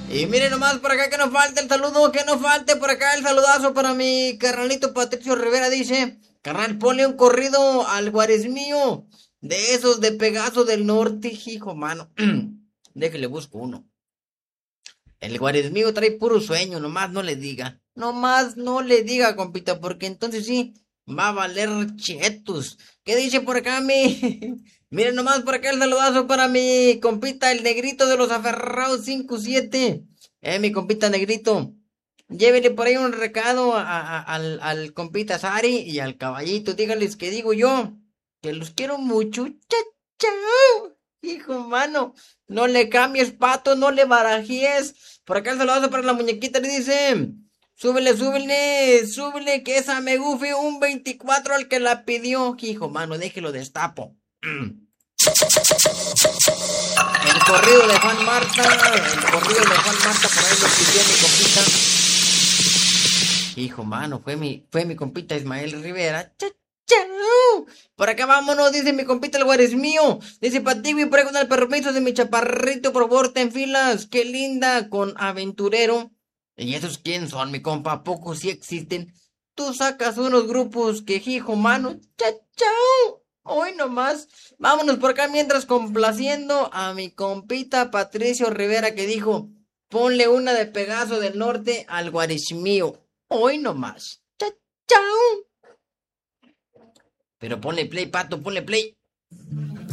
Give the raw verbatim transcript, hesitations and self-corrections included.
Y miren nomás por acá que nos falta el saludo, que nos falte por acá el saludazo para mi carnalito Patricio Rivera. Dice, carnal, ponle un corrido al Guaresmío, de esos de Pegaso del Norte, hijo mano. Déjele busco uno. El Guaresmío trae puro sueño, nomás no le diga. Nomás no le diga, compita, porque entonces sí, va a valer chetos. ¿Qué dice por acá mi? Miren nomás por acá el saludazo para mi compita, el negrito de los aferrados cinco siete. Eh, mi compita negrito. Llévele por ahí un recado a- a- al, al compita Sari y al caballito. Dígales que digo yo, que los quiero mucho. Chao, chao. Hijo mano, no le cambies pato, no le barajes. Por acá el saludazo para la muñequita le dice, súbele, súbele, súbele, que esa me gufe un veinticuatro al que la pidió. Hijo mano, déjelo destapo. El corrido de Juan Marta, el corrido de Juan Marta, por ahí lo pidió mi compita. Hijo mano, fue mi, fue mi compita Ismael Rivera. Cha, chau. Por acá vámonos, dice mi compita el Guares mío. Dice Patigo y por ahí con el permiso de mi chaparrito, por favor, ten filas. Qué linda, con aventurero. ¿Y esos quién son, mi compa? ¿A poco sí existen? Tú sacas unos grupos que, hijo mano. Cha, chau. Hoy nomás. Vámonos por acá mientras complaciendo a mi compita Patricio Rivera que dijo, ponle una de Pegaso del Norte al Guares mío. Hoy nomás. Chao. Pero ponle play, pato, ponle play.